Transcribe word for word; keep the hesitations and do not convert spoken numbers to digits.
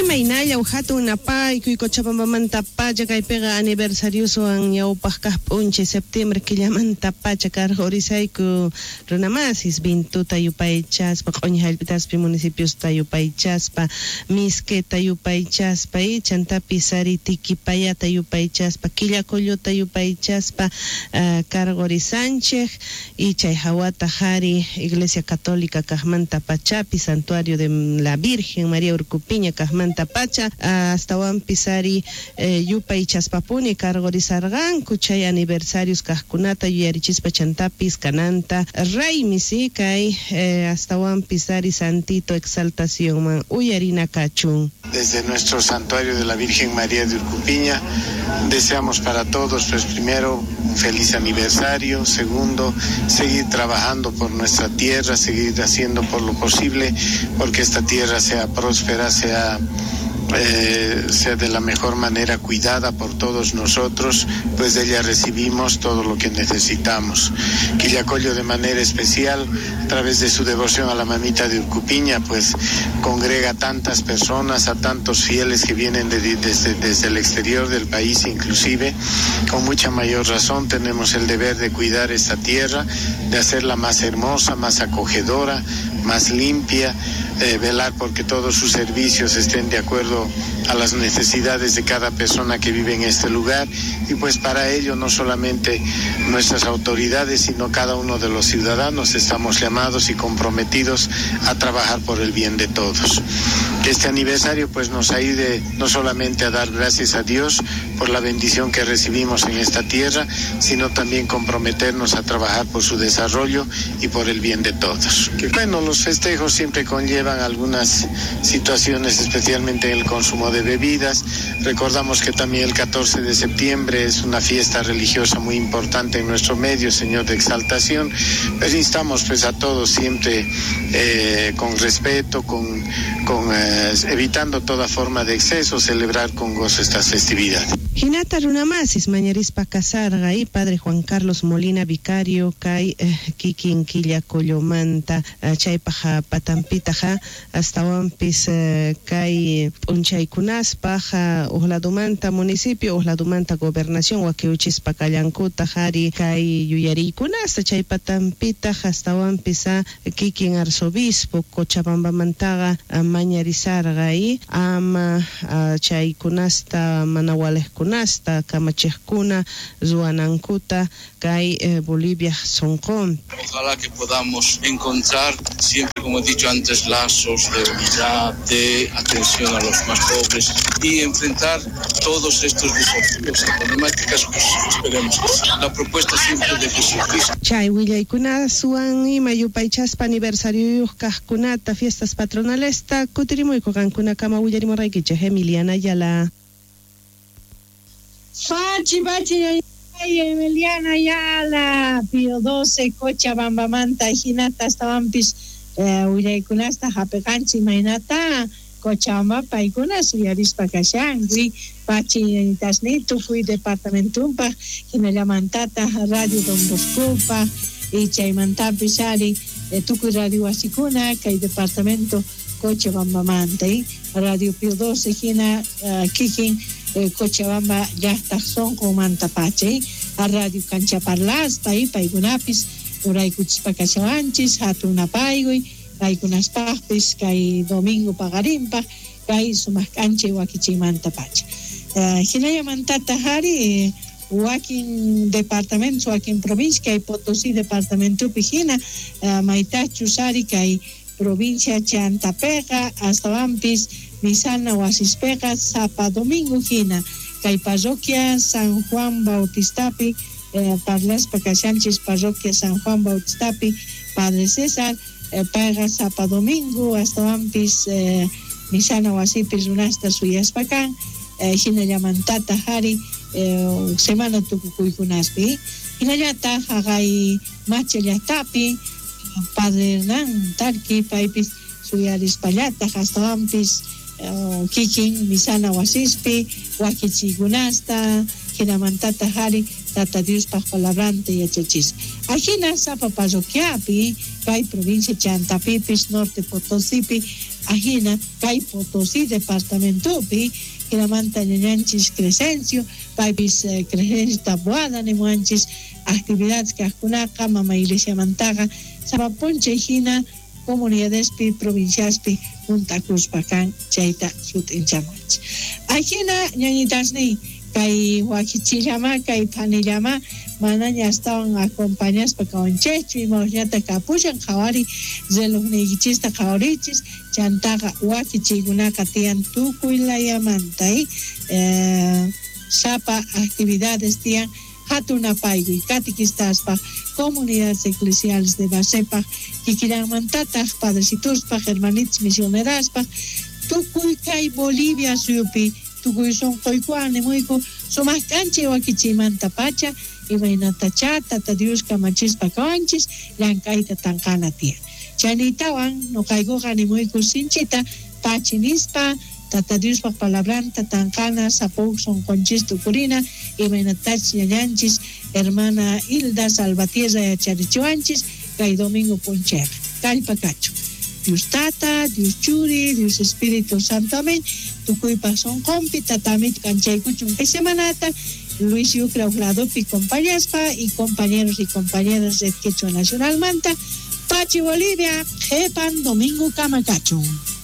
Mainaya ujatu napay kuy Cochabamba pacha kay pega aniversario suan yaupaj kahpunche septiembre killamanta pacha karjorisay ku runamasis bintuta yupaychaspa q'uñijalpitaspi municipios tayupaychaspa miske tayupaychaspa y chantapi sari tikipaya tayupaychaspa killakullu tayupaychaspa uh, Kargori Sánchez y chay hawata hari Iglesia Católica Kajmanta Pachapi Santuario de la Virgen María Urcupiña Kajmanta Pacha hasta Juan Pisari eh, Yupay Chaspapuni Kargori Sargan kuchay aniversarios Kajkunata Yuyarichispa Chantapis Cananta Raimisi Kai eh, hasta Juan Pisari Santito Exaltación man Uyarina Cachún. Desde nuestro Santuario de la Virgen María de Urcupiña deseamos para todos, pues primero un feliz aniversario, segundo seguir trabajando por nuestra tierra, seguir haciendo por lo posible porque esta tierra sea próspera, sea Eh, sea de la mejor manera cuidada por todos nosotros, pues de ella recibimos todo lo que necesitamos. Quillacollo de manera especial, a través de su devoción a la mamita de Urcupiña, pues congrega a tantas personas, a tantos fieles que vienen de, de, desde, desde el exterior del país inclusive. Con mucha mayor razón tenemos el deber de cuidar esta tierra, de hacerla más hermosa, más acogedora, más limpia, eh, velar porque todos sus servicios estén de acuerdo a las necesidades de cada persona que vive en este lugar, y pues para ello no solamente nuestras autoridades sino cada uno de los ciudadanos estamos llamados y comprometidos a trabajar por el bien de todos. Este aniversario pues nos ayude no solamente a dar gracias a Dios por la bendición que recibimos en esta tierra, sino también comprometernos a trabajar por su desarrollo y por el bien de todos. Que bueno, los festejos siempre conllevan algunas situaciones, especialmente en el consumo de bebidas. Recordamos que también el catorce de septiembre es una fiesta religiosa muy importante en nuestro medio, Señor de Exaltación, pero instamos pues a todos siempre eh, con respeto, con, con eh, evitando toda forma de exceso, celebrar con gozo estas festividades. Hinata Runamasis, Mañarispa Casarga y Padre Juan Carlos Molina Vicario, Kai eh, Kikin Quilla Collomanta, eh, Chaypaja Patampitaja, hasta Wampis eh, Kai Unchay Kunaspaja, Ojladumanta Municipio, Ojladumanta Gobernación, Wakiuchispa Callancuta, Jari, Kai Yuyari Kunasta, Chay Patampitaja, hasta Wampisa, Kikin Arzobispo, Cochabamba Mantaga, Mañarizarga y Ama, Chay Kunasta, Manahuales Kunasta, Camachescuna, Zuanancuta, Kai eh, Bolivia Soncón. Ojalá que podamos encontrar siempre, como he dicho antes, lazos de unidad, de atención a los más pobres y enfrentar todos estos desafíos y problemáticas, pues esperemos que sí. La propuesta siempre de Jesucristo. Chay Willa y Kuna Suan y Mayupaychaspa aniversario Yuscascunata, fiestas patronales, ta Cutirimuico Cancuna Cama Willarimo Raiquiche, Emiliana Yala. Pachi, Pachi, Emiliana Yala, Pío doce, Cochabamba Manta, Jinata, Estabampis, Uyaykunasta, Japecanchi, Mainata, Cochabamba, Paikunas, Uyarispa Cachangui, Pachi, Tasnito, fui departamentumpa, Jinayamantata, Radio Don Boscopa, y Chaimantapishari, Tucu Radio Asicuna, que hay departamento Cochabamba Manta, Radio Pío doce, Jina, Kikin, Eh, Cochabamba ya está son con Mantapache, a Radio Cancha Parlas, Pai, Paigunapis, Uray Cuchispa Cachavanchis, Hatuna Paigui, Paigunas Pajpis, Kai Domingo Pagarimpa, Kai Sumas Canche, Wakichi Mantapache. Hinaya Mantata Hari, Wakin Departamento, Wakin Provincia, Kai Potosí Departamento Pijina, Maitá Chusari, Kai Provincia Chantapega, hasta Vampis, Misana Huasispega, Zapa Domingo Gina, Kai Parroquia San Juan Bautistapi, eh, Parlas Pacachanchis, Parroquia San Juan Bautistapi, Padre César, eh, Pega Zapa Domingo, hasta Vampis, eh, Misana Huasipis, Unasta Suyaspacan, eh, Gina Yamantata Hari, eh, Semana Tucucuicunaspi, Gina Yata, Hagai Macheliatapi, Padre Hernán, Tarki, Paipis, Suyaris Payata, hasta Vampis, Uh, Kikin, Misana Wasispi, Wakichi Gunasta, Kinamantata Hari, Tata Dios Palabrante y Achachis. Ajina Zapa Parroquiapi, Kai Provincia Chantapipis, Norte Potosipi, ajena kay Potosí departamentopi kinamanta ñañanchis Crescencio paipis eh, Crescencio tabuada nemuanchis actividades kaskunaka mama iglesia mantaga sapapunche hina comunidadespi provinciaspi Punta Cruz pakan chayta sutinchamanch ajena ñañitasni kay Huaquichillama kay Panillama manaña estaban acompañadas para conchecho y moñata capuchan jawari de los negichista jawarichis chantaga Huaquichiguna katian tuku y la yamantai eh, sapa actividades tian hatuna paigo y catequistas pa comunidades eclesiales de Basepa kikiramantataj padrecitos pa hermanitos misioneras pa tukuy kay Bolivia suyupi tukuy son koykuane moiko somas canche Huaquichimanta pacha y vainata chata ta Dios kamachispa kawanchis llankaita tankana tia chanitawan no kaygo gani moiko sinchita pachinispa tata Dios pa palabranta tankana sapok son conchis tukurina y vainata ñañanchis hermana Hilda Salvatierra y charichuanchis kay domingo poncher kay pakacho Dios Tata, Dios Churi, Dios Espíritu Santo, amén. Tukuy pasón compi, tatamit kanchay kuchung que semanata, Luis Yucra Ugladopi, compañaspa y compañeros y compañeras de Quechua Nacional Manta, Pachi Bolivia, Jepan Domingo Camacacho.